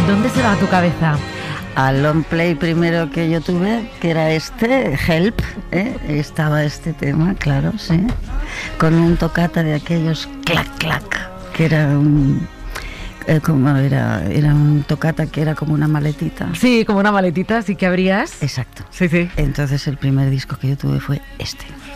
¿Dónde se va tu cabeza? Al long play primero que yo tuve, que era Help, estaba este tema, claro, sí, con un toccata de aquellos clac clac, que era un toccata que era como una maletita. Sí, como una maletita, sí que abrías. Exacto. Sí, sí. Entonces el primer disco que yo tuve fue este.